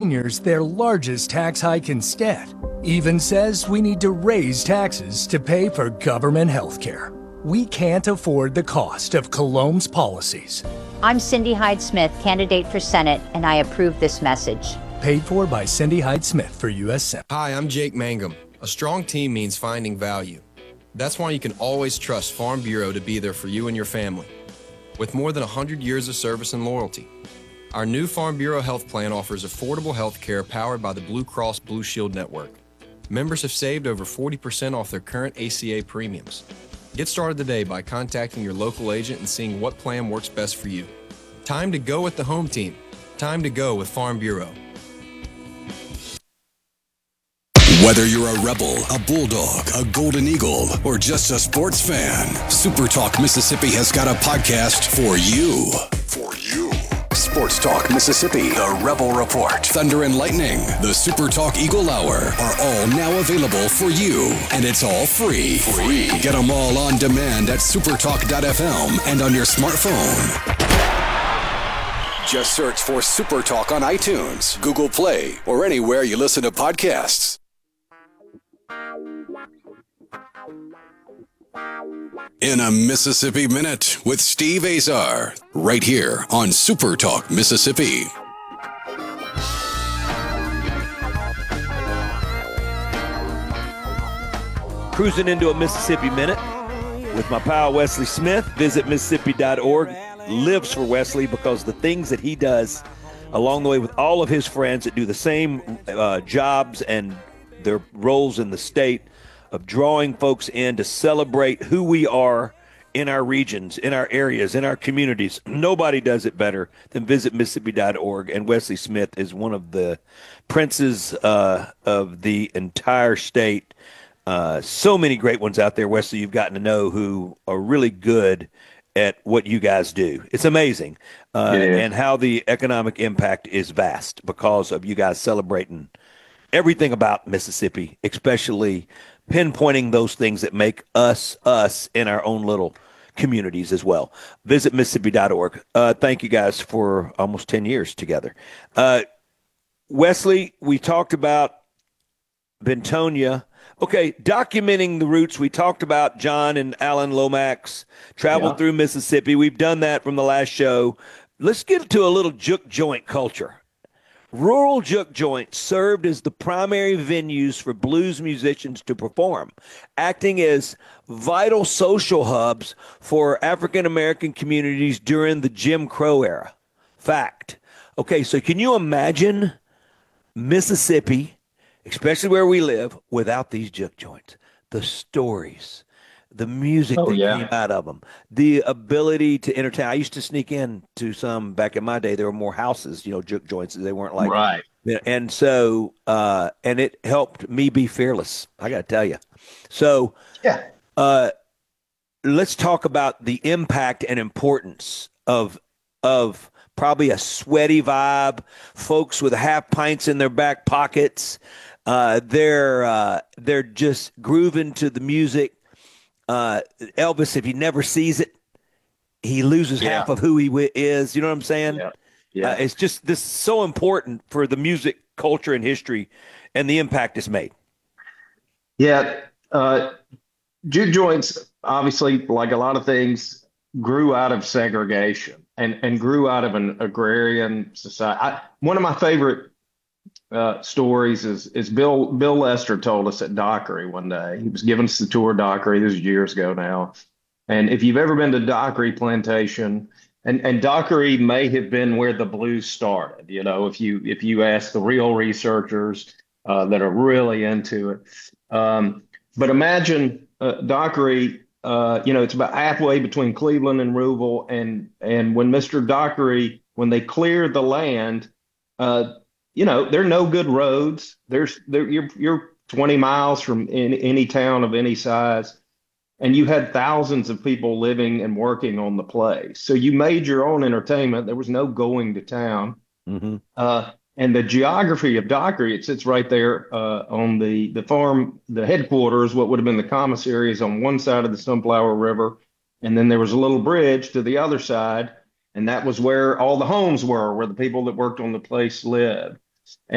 seniors their largest tax hike instead. Even says we need to raise taxes to pay for government health care. We can't afford the cost of Cologne's policies. I'm Cindy Hyde-Smith, candidate for Senate, and I approve this message. Paid for by Cindy Hyde-Smith for U.S. Senate. Hi, I'm Jake Mangum. A strong team means finding value. That's why you can always trust Farm Bureau to be there for you and your family. With more than 100 years of service and loyalty, our new Farm Bureau health plan offers affordable health care powered by the Blue Cross Blue Shield Network. Members have saved over 40% off their current ACA premiums. Get started today by contacting your local agent and seeing what plan works best for you. Time to go with the home team. Time to go with Farm Bureau. Whether you're a Rebel, a Bulldog, a Golden Eagle, or just a sports fan, Super Talk Mississippi has got a podcast for you. Sports Talk Mississippi, the Rebel Report, Thunder and Lightning, the Super Talk Eagle Hour are all now available for you, and it's all free. Get them all on demand at supertalk.fm and on your smartphone. Just search for Super Talk on iTunes, Google Play, or anywhere you listen to podcasts. In a Mississippi Minute with Steve Azar, right here on Super Talk Mississippi. Cruising into a Mississippi Minute with my pal Wesley Smith. Visit Mississippi.org. Lives for Wesley because the things that he does along the way with all of his friends that do the same jobs and their roles in the state of drawing folks in to celebrate who we are in our regions, in our areas, in our communities. Nobody does it better than visit Mississippi.org, and Wesley Smith is one of the princes of the entire state. So many great ones out there, Wesley, you've gotten to know who are really good at what you guys do. It's amazing. And how the economic impact is vast because of you guys celebrating everything about Mississippi, especially pinpointing those things that make us in our own little communities as well. Visit Mississippi.org. Thank you guys for almost 10 years together. Wesley, we talked about Bentonia. Okay, documenting the roots. We talked about John and Alan Lomax traveled through Mississippi. We've done that from the last show. Let's get to a little juke joint culture. Rural juke joints served as the primary venues for blues musicians to perform, acting as vital social hubs for African-American communities during the Jim Crow era. Fact. Okay, so can you imagine Mississippi, especially where we live, without these juke joints? The stories, the music that came out of them, the ability to entertain. I used to sneak in to some back in my day. There were more houses, juke joints. They weren't like right. And so, and it helped me be fearless. I got to tell you. So, let's talk about the impact and importance of probably a sweaty vibe, folks with half pints in their back pockets. They're just grooving to the music. Elvis, if he never sees it, he loses half of who he is. You know what I'm saying? Yeah. It's just this is so important for the music culture and history and the impact it's made. Yeah. Juke joints, obviously, like a lot of things, grew out of segregation and grew out of an agrarian society. One of my favorite stories is Bill Lester told us at Dockery one day. He was giving us the tour of Dockery. This is years ago now. And if you've ever been to Dockery Plantation, and Dockery may have been where the blues started, if you ask the real researchers that are really into it. But imagine Dockery, it's about halfway between Cleveland and Rouville. And when Mr. Dockery, when they cleared the land, there are no good roads. You're 20 miles from any town of any size, and you had thousands of people living and working on the place. So you made your own entertainment. There was no going to town. Mm-hmm. And the geography of Dockery, it sits right there on the farm. The headquarters, what would have been the commissary, is on one side of the Sunflower River, and then there was a little bridge to the other side, and that was where all the homes were, where the people that worked on the place lived.